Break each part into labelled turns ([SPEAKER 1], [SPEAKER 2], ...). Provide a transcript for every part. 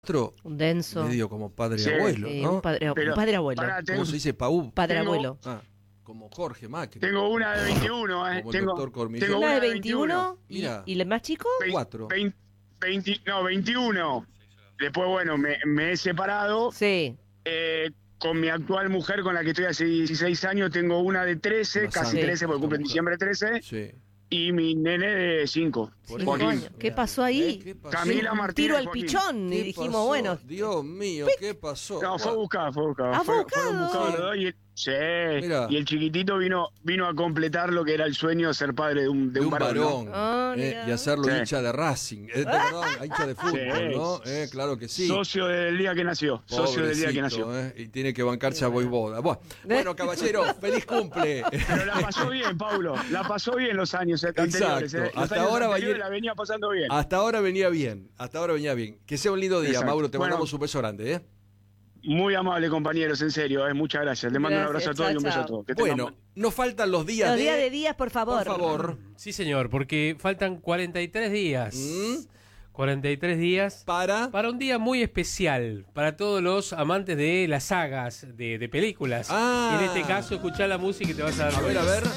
[SPEAKER 1] Un denso.
[SPEAKER 2] Medio como padre
[SPEAKER 3] Sí,
[SPEAKER 2] abuelo, ¿no?
[SPEAKER 1] Un padre abuelo.
[SPEAKER 2] ¿Cómo se dice? Paú.
[SPEAKER 1] Padre abuelo.
[SPEAKER 2] Ah, como Jorge Macri.
[SPEAKER 3] Tengo una de 21,
[SPEAKER 2] Como el
[SPEAKER 3] tengo,
[SPEAKER 2] doctor Cormillot.
[SPEAKER 3] tengo
[SPEAKER 1] Una de
[SPEAKER 3] 21.
[SPEAKER 1] 21
[SPEAKER 2] Mira.
[SPEAKER 1] y el más chico.
[SPEAKER 2] 4.
[SPEAKER 3] 21. Después, bueno, me he separado.
[SPEAKER 1] Sí.
[SPEAKER 3] Con mi actual mujer, con la que estoy hace 16 años, tengo una de 13,
[SPEAKER 2] Una
[SPEAKER 3] casi
[SPEAKER 2] santa.
[SPEAKER 3] 13, porque cumple en diciembre 13.
[SPEAKER 2] Sí.
[SPEAKER 3] Y mi nene de 5.
[SPEAKER 1] Cinco años. ¿Qué pasó ahí?
[SPEAKER 2] ¿Qué pasó?
[SPEAKER 3] Camila
[SPEAKER 1] Un
[SPEAKER 3] Martínez.
[SPEAKER 1] tiro al
[SPEAKER 3] Joaquín.
[SPEAKER 1] pichón y
[SPEAKER 2] ¿Qué
[SPEAKER 1] dijimos,
[SPEAKER 2] pasó?
[SPEAKER 1] bueno.
[SPEAKER 2] Dios mío, ¿qué pasó?
[SPEAKER 3] No, fue buscado.
[SPEAKER 1] Ah, fue
[SPEAKER 3] Fueron
[SPEAKER 1] buscado.
[SPEAKER 3] buscados los dos sí.
[SPEAKER 2] Mirá.
[SPEAKER 3] Y el chiquitito vino a completar lo que era el sueño de ser padre de un
[SPEAKER 2] De un
[SPEAKER 3] varón.
[SPEAKER 2] varón.
[SPEAKER 3] ¿no?
[SPEAKER 1] Ah, mirá.
[SPEAKER 2] Y hacerlo
[SPEAKER 3] Sí.
[SPEAKER 2] hincha de Racing. Perdón, hincha de fútbol,
[SPEAKER 3] Sí.
[SPEAKER 2] ¿no? Claro que sí.
[SPEAKER 3] Socio del día que nació. Socio del día que nació.
[SPEAKER 2] Pobrecito, Y tiene que bancarse a Voivoda. Bueno, caballero, feliz cumple.
[SPEAKER 3] Pero la pasó bien, Paulo. La pasó bien los años anteriores.
[SPEAKER 2] Exacto.
[SPEAKER 3] Los
[SPEAKER 2] Hasta
[SPEAKER 3] años
[SPEAKER 2] ahora
[SPEAKER 3] anteriores
[SPEAKER 2] va a ir-
[SPEAKER 3] la venía pasando bien.
[SPEAKER 2] Hasta ahora venía bien. Que sea un lindo día,
[SPEAKER 3] Exacto.
[SPEAKER 2] Mauro. Te
[SPEAKER 3] Bueno.
[SPEAKER 2] mandamos un beso grande, ¿eh?
[SPEAKER 3] Muy amable, compañeros, en serio. Muchas gracias. Le mando un
[SPEAKER 1] Gracias,
[SPEAKER 3] abrazo a todos y un beso
[SPEAKER 1] chao,
[SPEAKER 3] a todos. Que tengan
[SPEAKER 2] Bueno, nos faltan los días
[SPEAKER 1] Los
[SPEAKER 2] de...
[SPEAKER 1] días de días, por favor.
[SPEAKER 2] Por favor.
[SPEAKER 4] Sí, señor, porque faltan 43 días.
[SPEAKER 2] ¿Mm?
[SPEAKER 4] 43 días
[SPEAKER 2] Para...
[SPEAKER 4] un día muy especial para todos los amantes de las sagas de películas.
[SPEAKER 2] Ah.
[SPEAKER 4] Y en este caso, escuchá la música y te vas a dar
[SPEAKER 2] A ver,
[SPEAKER 4] cuenta.
[SPEAKER 2] a ver.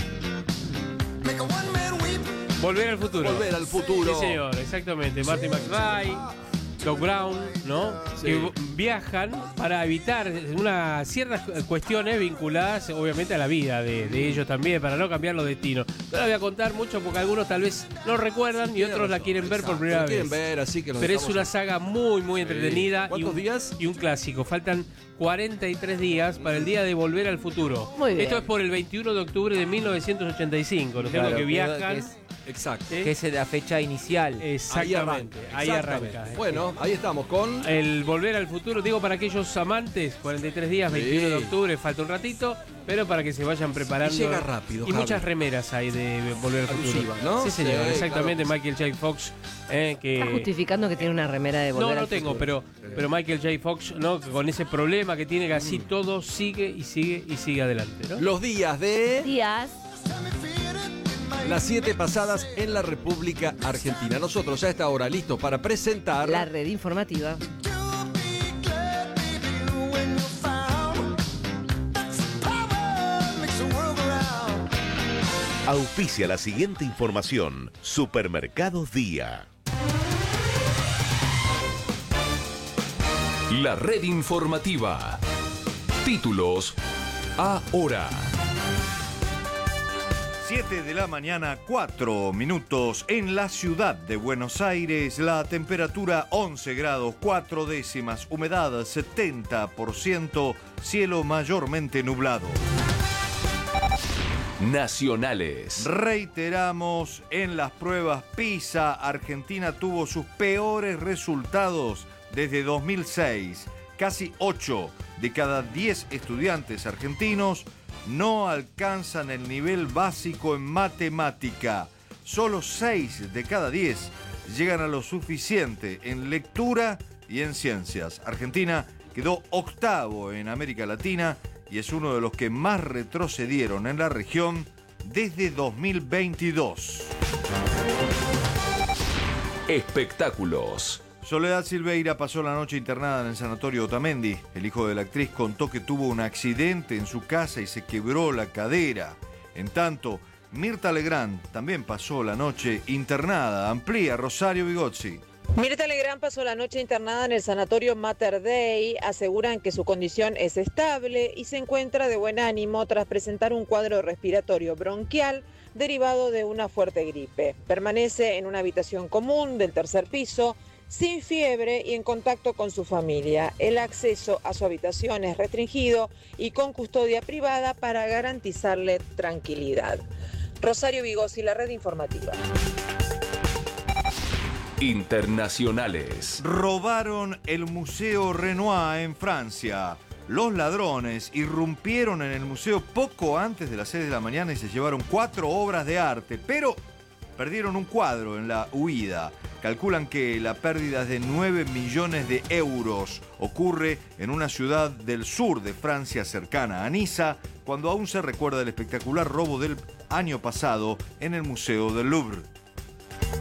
[SPEAKER 4] Volver al futuro.
[SPEAKER 2] Volver al futuro.
[SPEAKER 4] Sí, señor, exactamente. Marty McFly, Doc Brown, ¿no?
[SPEAKER 2] Sí.
[SPEAKER 4] Que viajan para evitar unas ciertas cuestiones vinculadas, obviamente, a la vida de ellos también, para no cambiar los destinos. No la voy a contar mucho porque algunos tal vez no recuerdan y otros la quieren ver por primera
[SPEAKER 2] Lo
[SPEAKER 4] vez.
[SPEAKER 2] quieren ver, así que los
[SPEAKER 4] Pero es
[SPEAKER 2] dejamos-
[SPEAKER 4] una saga muy, muy entretenida.
[SPEAKER 2] ¿Cuántos días?
[SPEAKER 4] Y un clásico. Faltan 43 días para el día de Volver al Futuro.
[SPEAKER 1] Muy bien.
[SPEAKER 4] Esto es por el 21 de octubre de 1985, ¿no es cierto?
[SPEAKER 5] Claro,
[SPEAKER 4] Que viajan.
[SPEAKER 5] que es-
[SPEAKER 2] Exacto.
[SPEAKER 4] ¿sí?
[SPEAKER 5] Que es la fecha inicial.
[SPEAKER 4] Exactamente. Ahí
[SPEAKER 2] Exactamente.
[SPEAKER 4] arranca.
[SPEAKER 2] Bueno, ahí estamos con...
[SPEAKER 4] El Volver al Futuro, digo para aquellos amantes, 43 días, 21 de
[SPEAKER 2] Sí.
[SPEAKER 4] octubre, falta un ratito, pero para que se vayan preparando.
[SPEAKER 2] Y llega rápido,
[SPEAKER 4] Y
[SPEAKER 2] Javi.
[SPEAKER 4] muchas remeras hay de Volver al Futuro.
[SPEAKER 2] Alusivas, ¿no?
[SPEAKER 4] Sí, señor,
[SPEAKER 2] Sí,
[SPEAKER 4] exactamente.
[SPEAKER 2] claro que
[SPEAKER 4] Michael J. Fox, que...
[SPEAKER 1] Está justificando que tiene una remera de volver
[SPEAKER 4] No
[SPEAKER 1] al
[SPEAKER 4] tengo,
[SPEAKER 1] futuro.
[SPEAKER 4] pero Michael J. Fox, ¿no? Con ese problema que tiene, que así todo sigue y sigue y sigue adelante, ¿no?
[SPEAKER 2] Los días de...
[SPEAKER 1] Días.
[SPEAKER 2] Las 7 pasadas en la República Argentina. Nosotros a esta hora listos para presentar...
[SPEAKER 1] La red informativa.
[SPEAKER 6] Auspicia la siguiente información. Supermercados Día.
[SPEAKER 7] La red informativa. Títulos ahora.
[SPEAKER 8] 7 de la mañana, 4 minutos en la ciudad de Buenos Aires. La temperatura 11 grados 4 décimas, humedad 70%, cielo mayormente nublado.
[SPEAKER 7] Nacionales.
[SPEAKER 8] Reiteramos, en las pruebas PISA, Argentina tuvo sus peores resultados desde 2006. Casi 8 de cada 10 estudiantes argentinos no alcanzan el nivel básico en matemática. Solo 6 de cada 10 llegan a lo suficiente en lectura y en ciencias. Argentina quedó octavo en América Latina y es uno de los que más retrocedieron en la región desde 2022.
[SPEAKER 7] Espectáculos.
[SPEAKER 8] Soledad Silveira pasó la noche internada en el sanatorio Otamendi. El hijo de la actriz contó que tuvo un accidente en su casa y se quebró la cadera. En tanto, Mirta Legrand también pasó la noche internada. Amplía Rosario Bigozzi.
[SPEAKER 9] Mirta Legrand pasó la noche internada en el sanatorio Mater Dei. Aseguran que su condición es estable y se encuentra de buen ánimo tras presentar un cuadro respiratorio bronquial derivado de una fuerte gripe. Permanece en una habitación común del tercer piso, sin fiebre y en contacto con su familia. El acceso a su habitación es restringido y con custodia privada para garantizarle tranquilidad. Rosario Bigozzi, la red informativa.
[SPEAKER 7] Internacionales.
[SPEAKER 8] Robaron el Museo Renoir en Francia. Los ladrones irrumpieron en el museo poco antes de las 6 de la mañana y se llevaron 4 obras de arte, pero perdieron un cuadro en la huida. Calculan que la pérdida es de 9 millones de euros. Ocurre en una ciudad del sur de Francia cercana a Niza, cuando aún se recuerda el espectacular robo del año pasado en el Museo del Louvre.